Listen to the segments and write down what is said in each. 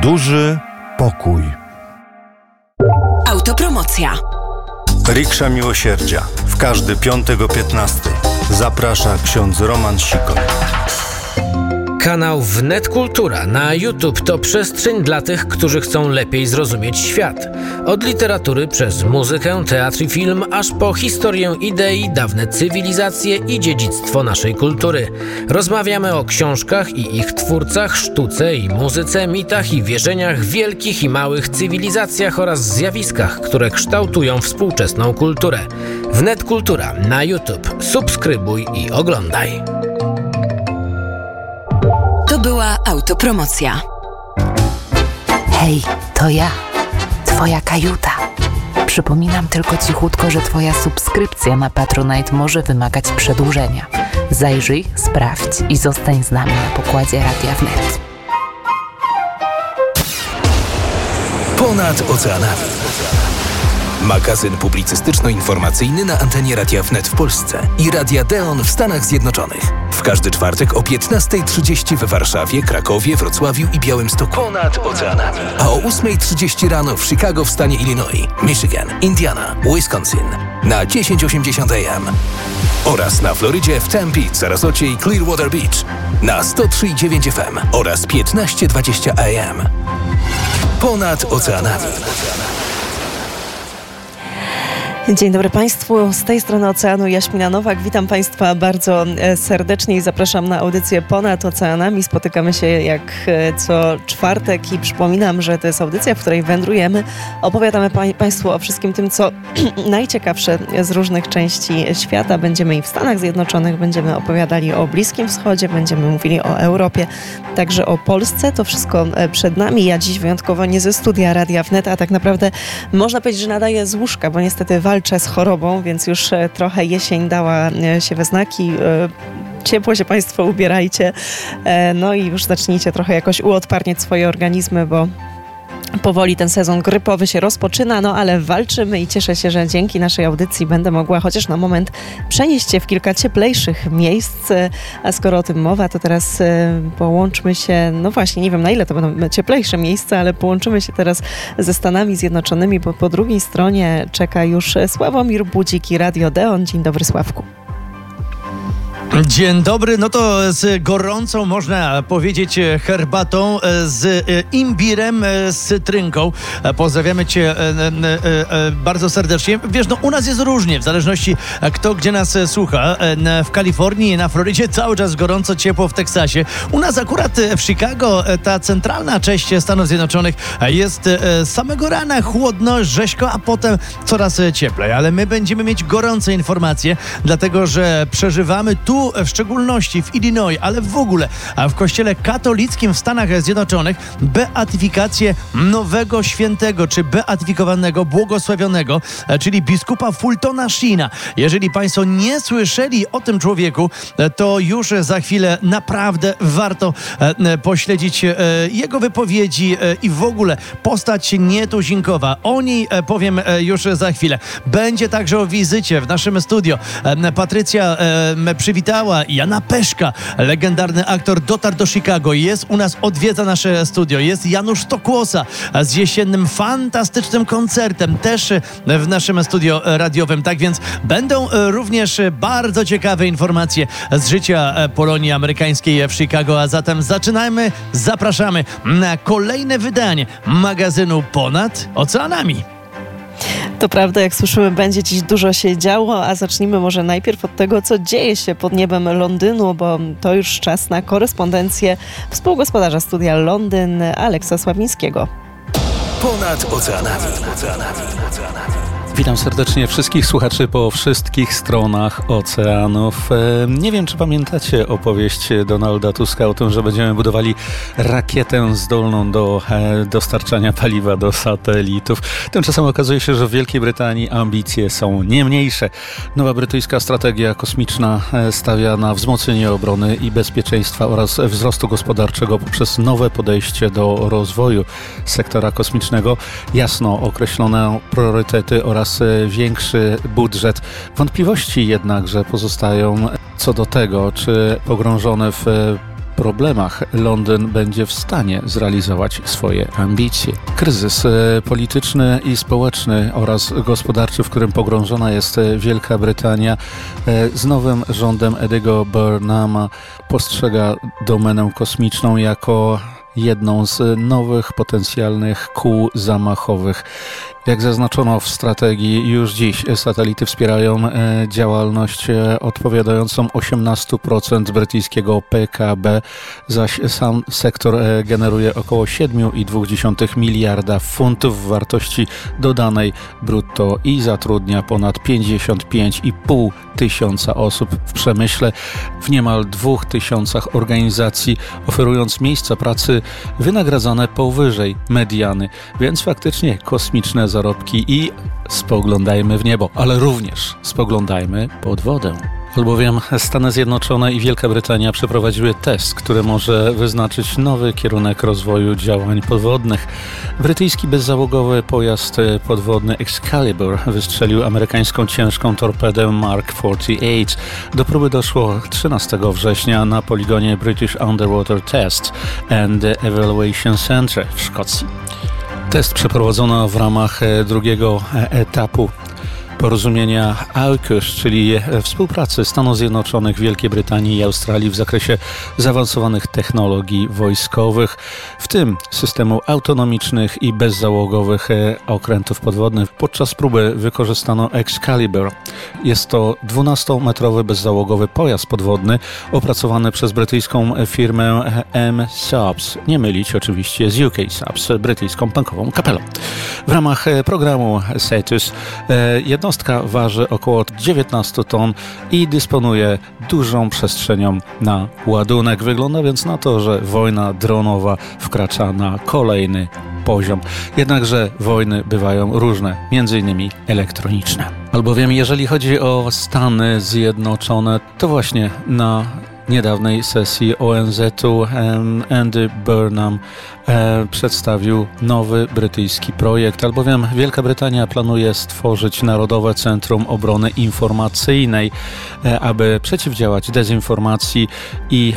duży pokój. Autopromocja. Riksza Miłosierdzia. W każdy piątek o 15. Zaprasza ksiądz Roman Sikor. Kanał Wnet Kultura na YouTube to przestrzeń dla tych, którzy chcą lepiej zrozumieć świat. Od literatury przez muzykę, teatr i film, aż po historię idei, dawne cywilizacje i dziedzictwo naszej kultury. Rozmawiamy o książkach i ich twórcach, sztuce i muzyce, mitach i wierzeniach, wielkich i małych cywilizacjach oraz zjawiskach, które kształtują współczesną kulturę. Wnet Kultura na YouTube. Subskrybuj i oglądaj. To była autopromocja. Hej, to ja, twoja kajuta. Przypominam tylko cichutko, że twoja subskrypcja na Patronite może wymagać przedłużenia. Zajrzyj, sprawdź i zostań z nami na pokładzie Radia Wnet. Ponad oceanami. Magazyn publicystyczno-informacyjny na antenie Radia Wnet w Polsce i Radia Deon w Stanach Zjednoczonych. W każdy czwartek o 15:30 w Warszawie, Krakowie, Wrocławiu i Białymstoku. Ponad oceanami. A o 8:30 rano w Chicago w stanie Illinois, Michigan, Indiana, Wisconsin na 1080 AM. Oraz na Florydzie w Tempe, Sarasocie i Clearwater Beach na 103,9 FM oraz 15:20 AM. Ponad oceanami. Dzień dobry Państwu, z tej strony Oceanu Jaśmina Nowak. Witam Państwa bardzo serdecznie i zapraszam na audycję Ponad Oceanami. Spotykamy się jak co czwartek i przypominam, że to jest audycja, w której wędrujemy. Opowiadamy Państwu o wszystkim tym, co najciekawsze z różnych części świata. Będziemy i w Stanach Zjednoczonych, będziemy opowiadali o Bliskim Wschodzie, będziemy mówili o Europie, także o Polsce. To wszystko przed nami. Ja dziś wyjątkowo nie ze studia Radia Wnet, a tak naprawdę można powiedzieć, że nadaję z łóżka, bo niestety walczę z chorobą, więc już trochę jesień dała się we znaki. Ciepło się Państwo ubierajcie, no i już zacznijcie trochę jakoś uodparniać swoje organizmy, bo powoli ten sezon grypowy się rozpoczyna, no ale walczymy i cieszę się, że dzięki naszej audycji będę mogła chociaż na moment przenieść się w kilka cieplejszych miejsc. A skoro o tym mowa, to teraz połączmy się, no właśnie, nie wiem na ile to będą cieplejsze miejsca, ale połączymy się teraz ze Stanami Zjednoczonymi, bo po drugiej stronie czeka już Sławomir Budzik i Radio Deon. Dzień dobry, Sławku. Dzień dobry, no to z gorącą, można powiedzieć, herbatą, z imbirem, z cytrynką. Pozdrawiamy Cię bardzo serdecznie. Wiesz, no u nas jest różnie, w zależności kto gdzie nas słucha. W Kalifornii, na Florydzie cały czas gorąco, ciepło, w Teksasie. U nas akurat w Chicago, ta centralna część Stanów Zjednoczonych, jest z samego rana chłodno, rzeźko, a potem coraz cieplej. Ale my będziemy mieć gorące informacje, dlatego że przeżywamy tu w szczególności w Illinois, ale w ogóle w kościele katolickim w Stanach Zjednoczonych beatyfikację nowego świętego, czy beatyfikowanego, błogosławionego, czyli biskupa Fultona Sheena. Jeżeli Państwo nie słyszeli o tym człowieku, to już za chwilę naprawdę warto pośledzić jego wypowiedzi i w ogóle postać nietuzinkowa. O niej powiem już za chwilę. Będzie także o wizycie w naszym studio. Patrycja przywitała Jana Peszka, legendarny aktor, dotarł do Chicago, jest u nas, odwiedza nasze studio. Jest Janusz Tokłosa z jesiennym, fantastycznym koncertem, też w naszym studio radiowym. Tak więc będą również bardzo ciekawe informacje z życia Polonii amerykańskiej w Chicago, a zatem zaczynajmy, zapraszamy na kolejne wydanie magazynu Ponad Oceanami. To prawda, jak słyszymy, będzie dziś dużo się działo, a zacznijmy może najpierw od tego, co dzieje się pod niebem Londynu, bo to już czas na korespondencję współgospodarza Studia Londyn, Aleksa Sławińskiego. Ponad oceanami. Witam serdecznie wszystkich słuchaczy po wszystkich stronach oceanów. Nie wiem, czy pamiętacie opowieść Donalda Tuska o tym, że będziemy budowali rakietę zdolną do dostarczania paliwa do satelitów. Tymczasem okazuje się, że w Wielkiej Brytanii ambicje są nie mniejsze. Nowa brytyjska strategia kosmiczna stawia na wzmocnienie obrony i bezpieczeństwa oraz wzrostu gospodarczego poprzez nowe podejście do rozwoju sektora kosmicznego, jasno określone priorytety oraz większy budżet. Wątpliwości jednakże pozostają co do tego, czy pogrążone w problemach Londyn będzie w stanie zrealizować swoje ambicje. Kryzys polityczny i społeczny oraz gospodarczy, w którym pogrążona jest Wielka Brytania, z nowym rządem Ediego Burnhama postrzega domenę kosmiczną jako jedną z nowych potencjalnych kół zamachowych. Jak zaznaczono w strategii, już dziś satelity wspierają działalność odpowiadającą 18% brytyjskiego PKB, zaś sam sektor generuje około 7,2 miliarda funtów wartości dodanej brutto i zatrudnia ponad 55,5 tysiąca osób w przemyśle w niemal 2000 organizacji, oferując miejsca pracy wynagradzane powyżej mediany, więc faktycznie kosmiczne zarobki i spoglądajmy w niebo, ale również spoglądajmy pod wodę. Albowiem Stany Zjednoczone i Wielka Brytania przeprowadziły test, który może wyznaczyć nowy kierunek rozwoju działań podwodnych. Brytyjski bezzałogowy pojazd podwodny Excalibur wystrzelił amerykańską ciężką torpedę Mark 48. Do próby doszło 13 września na poligonie British Underwater Test and Evaluation Centre w Szkocji. Test przeprowadzono w ramach drugiego etapu porozumienia AUKUS, czyli współpracy Stanów Zjednoczonych, Wielkiej Brytanii i Australii w zakresie zaawansowanych technologii wojskowych, w tym systemu autonomicznych i bezzałogowych okrętów podwodnych. Podczas próby wykorzystano Excalibur. Jest to 12-metrowy bezzałogowy pojazd podwodny opracowany przez brytyjską firmę M-Subs. Nie mylić oczywiście z UK Subs, brytyjską bankową kapelą. W ramach programu Cetus jednostka waży około 19 ton i dysponuje dużą przestrzenią na ładunek. Wygląda więc na to, że wojna dronowa wkracza na kolejny poziom. Jednakże wojny bywają różne, między innymi elektroniczne. Albowiem jeżeli chodzi o Stany Zjednoczone, to właśnie na niedawnej sesji ONZ-u Andy Burnham przedstawił nowy brytyjski projekt, albowiem Wielka Brytania planuje stworzyć Narodowe Centrum Obrony Informacyjnej, aby przeciwdziałać dezinformacji i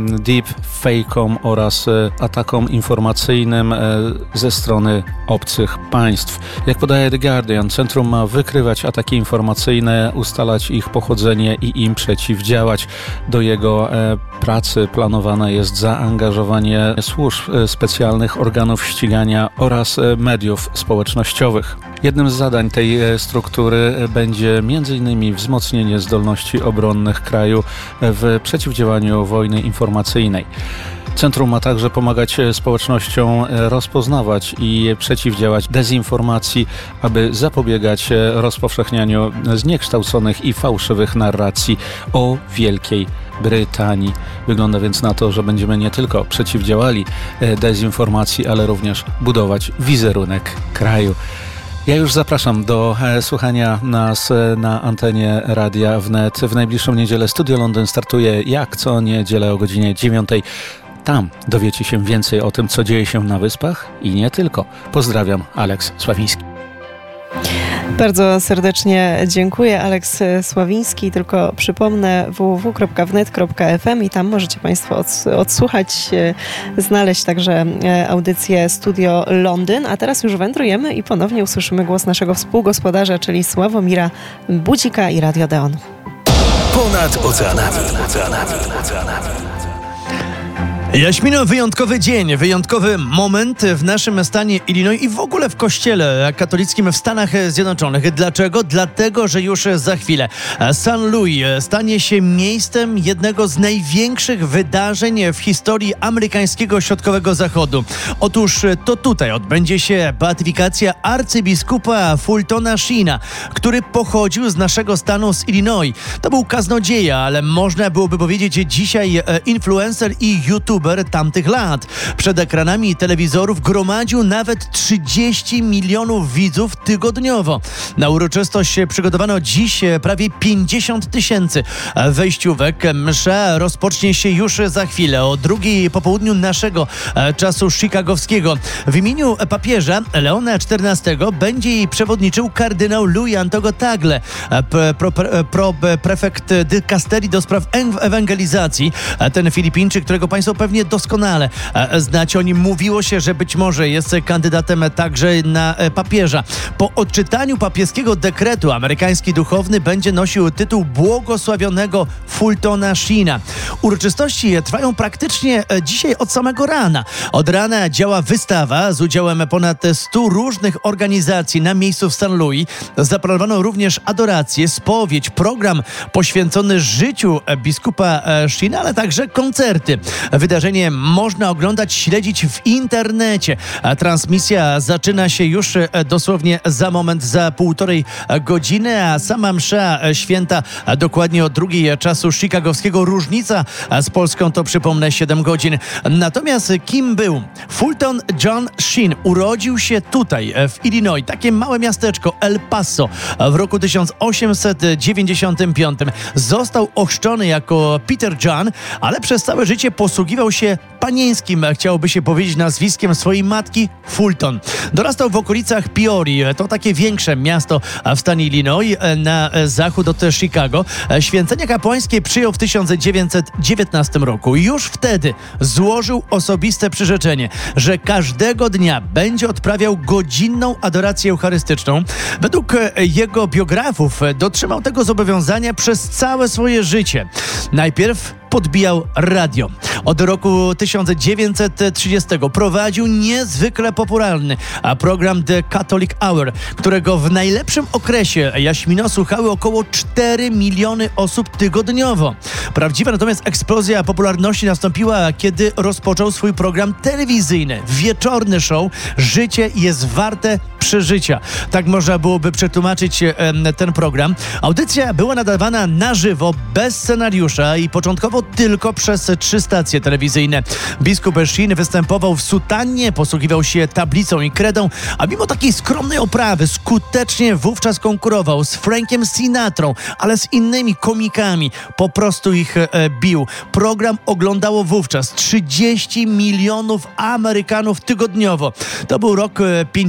deepfake'om oraz atakom informacyjnym ze strony obcych państw. Jak podaje The Guardian, centrum ma wykrywać ataki informacyjne, ustalać ich pochodzenie i im przeciwdziałać. Do jego pracy planowane jest zaangażowanie służb specjalnych, organów ścigania oraz mediów społecznościowych. Jednym z zadań tej struktury będzie m.in. wzmocnienie zdolności obronnych kraju w przeciwdziałaniu wojny informacyjnej. Centrum ma także pomagać społecznościom rozpoznawać i przeciwdziałać dezinformacji, aby zapobiegać rozpowszechnianiu zniekształconych i fałszywych narracji o Wielkiej Brytanii. Wygląda więc na to, że będziemy nie tylko przeciwdziałali dezinformacji, ale również budować wizerunek kraju. Ja już zapraszam do słuchania nas na antenie Radia Wnet. W najbliższą niedzielę Studio Londyn startuje jak co niedzielę o godzinie 9. Tam dowiecie się więcej o tym, co dzieje się na Wyspach i nie tylko. Pozdrawiam, Aleks Sławiński. Bardzo serdecznie dziękuję. Aleks Sławiński. Tylko przypomnę www.wnet.fm i tam możecie Państwo odsłuchać, znaleźć także audycję Studio Londyn. A teraz już wędrujemy i ponownie usłyszymy głos naszego współgospodarza, czyli Sławomira Budzika i Radio Deon. Ponad oceanami. Jaśmino, wyjątkowy dzień, wyjątkowy moment w naszym stanie Illinois i w ogóle w kościele katolickim w Stanach Zjednoczonych. Dlaczego? Dlatego, że już za chwilę St. Louis stanie się miejscem jednego z największych wydarzeń w historii amerykańskiego środkowego zachodu. Otóż to tutaj odbędzie się beatyfikacja arcybiskupa Fultona Sheena, który pochodził z naszego stanu, z Illinois. To był kaznodzieja, ale można byłoby powiedzieć dzisiaj influencer i youtuber. youtuber tamtych lat. Przed ekranami telewizorów gromadził nawet 30 milionów widzów tygodniowo. Na uroczystość przygotowano dziś prawie 50 tysięcy wejściówek. Msza rozpocznie się już za chwilę, o 2:00 po południu naszego czasu chicagowskiego. W imieniu papieża Leona XIV będzie jej przewodniczył kardynał Luis Antonio Tagle, prefekt dykasterii do spraw ewangelizacji. Ten Filipińczyk, którego Państwo pewnie doskonale znacie. O nim mówiło się, że być może jest kandydatem także na papieża. Po odczytaniu papieskiego dekretu amerykański duchowny będzie nosił tytuł błogosławionego Fultona Sheena. Uroczystości trwają praktycznie dzisiaj od samego rana. Od rana działa wystawa z udziałem ponad 100 różnych organizacji na miejscu w St. Louis. Zaplanowano również adorację, spowiedź, program poświęcony życiu biskupa Sheena, ale także koncerty. Wydarzenie można oglądać, śledzić w internecie. Transmisja zaczyna się już dosłownie za moment, za 1,5 godziny, a sama msza święta dokładnie o 2:00 czasu chicagowskiego. Różnica z Polską to, przypomnę, 7 godzin. Natomiast kim był? Fulton John Sheen urodził się tutaj w Illinois, takie małe miasteczko El Paso, w roku 1895. Został ochrzczony jako Peter John, ale przez całe życie posługiwał się panieńskim, chciałoby się powiedzieć, nazwiskiem swojej matki Fulton. Dorastał w okolicach Peorii, to takie większe miasto w stanie Illinois, na zachód od Chicago. Święcenia kapłańskie przyjął w 1919 roku. Już wtedy złożył osobiste przyrzeczenie, że każdego dnia będzie odprawiał godzinną adorację eucharystyczną. Według jego biografów dotrzymał tego zobowiązania przez całe swoje życie. Najpierw podbijał radio. Od roku 1930 prowadził niezwykle popularny program The Catholic Hour, którego w najlepszym okresie Jaśmino słuchały około 4 miliony osób tygodniowo. Prawdziwa natomiast eksplozja popularności nastąpiła, kiedy rozpoczął swój program telewizyjny, wieczorny show Życie jest warte przeżycia. Tak można byłoby przetłumaczyć ten program. Audycja była nadawana na żywo, bez scenariusza i początkowo tylko przez 3 stacje telewizyjne. Biskup Sheen występował w sutannie, posługiwał się tablicą i kredą, a mimo takiej skromnej oprawy skutecznie wówczas konkurował z Frankiem Sinatrą, ale z innymi komikami. Po prostu ich bił. Program oglądało wówczas 30 milionów Amerykanów tygodniowo. To był rok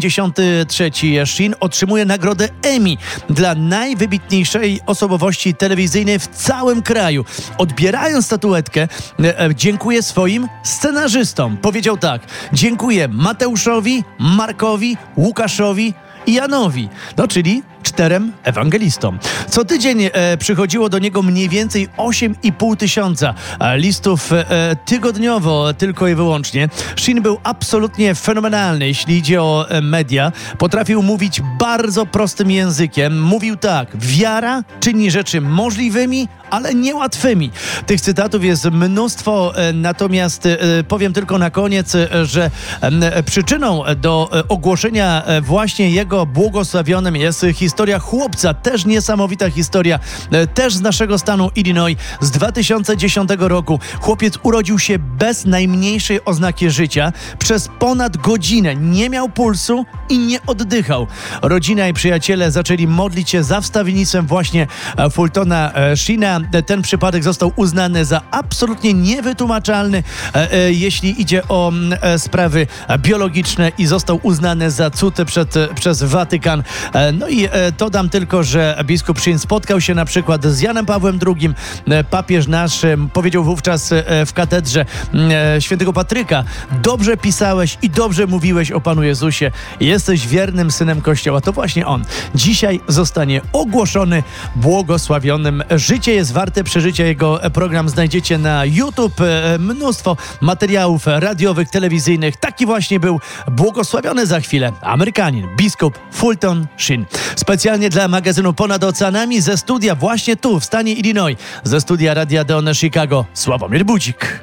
53. Sheen otrzymuje nagrodę Emmy dla najwybitniejszej osobowości telewizyjnej w całym kraju. Odbierając statuetkę, dziękuję swoim scenarzystom. Powiedział tak: dziękuję Mateuszowi, Markowi, Łukaszowi i Janowi, czyli 4 ewangelistom. Co tydzień przychodziło do niego mniej więcej 8,5 tysiąca listów tygodniowo, tylko i wyłącznie. Sheen był absolutnie fenomenalny, jeśli idzie o media. Potrafił mówić bardzo prostym językiem. Mówił tak: wiara czyni rzeczy możliwymi, ale niełatwymi. Tych cytatów jest mnóstwo, natomiast powiem tylko na koniec, że przyczyną do ogłoszenia właśnie jego błogosławionym jest historia chłopca, też niesamowita historia, też z naszego stanu Illinois, z 2010 roku. Chłopiec urodził się bez najmniejszej oznaki życia. Przez ponad godzinę nie miał pulsu i nie oddychał. Rodzina i przyjaciele zaczęli modlić się za wstawiennictwem właśnie Fultona Sheena. Ten przypadek został uznany za absolutnie niewytłumaczalny, jeśli idzie o sprawy biologiczne, i został uznany za cud przez Watykan. No i dodam tylko, że biskup Sheen spotkał się na przykład z Janem Pawłem II. Papież nasz powiedział wówczas w katedrze świętego Patryka: dobrze pisałeś i dobrze mówiłeś o Panu Jezusie. Jesteś wiernym synem Kościoła. To właśnie on dzisiaj zostanie ogłoszony błogosławionym. Życie jest warte przeżycia. Jego program znajdziecie na YouTube. Mnóstwo materiałów radiowych, telewizyjnych. Taki właśnie był błogosławiony za chwilę Amerykanin, biskup Fulton Sheen. Specjalnie dla magazynu Ponad Oceanami ze studia właśnie tu w stanie Illinois, ze studia Radia Deon Chicago, Sławomir Budzik.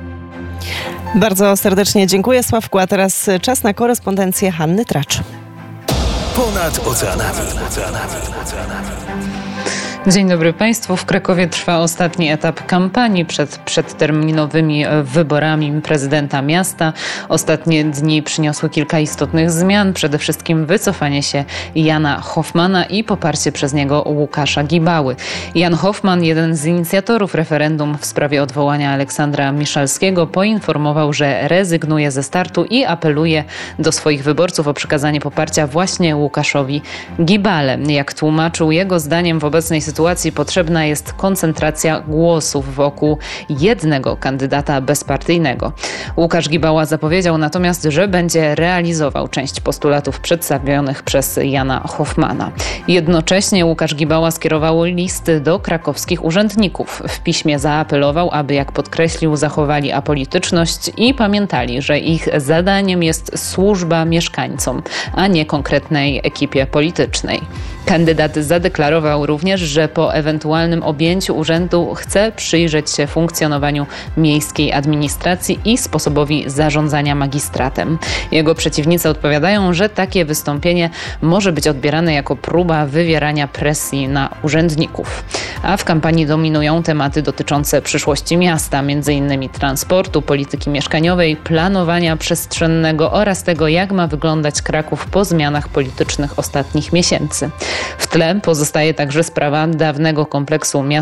Bardzo serdecznie dziękuję, Sławku, a teraz czas na korespondencję Hanny Tracz. Ponad Oceanami. Dzień dobry Państwu. W Krakowie trwa ostatni etap kampanii przed przedterminowymi wyborami prezydenta miasta. Ostatnie dni przyniosły kilka istotnych zmian. Przede wszystkim wycofanie się Jana Hoffmana i poparcie przez niego Łukasza Gibały. Jan Hoffman, jeden z inicjatorów referendum w sprawie odwołania Aleksandra Miszalskiego, poinformował, że rezygnuje ze startu i apeluje do swoich wyborców o przekazanie poparcia właśnie Łukaszowi Gibale. Jak tłumaczył, jego zdaniem w obecnej sytuacji potrzebna jest koncentracja głosów wokół jednego kandydata bezpartyjnego. Łukasz Gibała zapowiedział natomiast, że będzie realizował część postulatów przedstawionych przez Jana Hoffmana. Jednocześnie Łukasz Gibała skierował listy do krakowskich urzędników. W piśmie zaapelował, aby, jak podkreślił, zachowali apolityczność i pamiętali, że ich zadaniem jest służba mieszkańcom, a nie konkretnej ekipie politycznej. Kandydat zadeklarował również, że po ewentualnym objęciu urzędu chce przyjrzeć się funkcjonowaniu miejskiej administracji i sposobowi zarządzania magistratem. Jego przeciwnicy odpowiadają, że takie wystąpienie może być odbierane jako próba wywierania presji na urzędników. A w kampanii dominują tematy dotyczące przyszłości miasta, m.in. transportu, polityki mieszkaniowej, planowania przestrzennego oraz tego, jak ma wyglądać Kraków po zmianach politycznych ostatnich miesięcy. W tle pozostaje także sprawa dawnego kompleksu miasta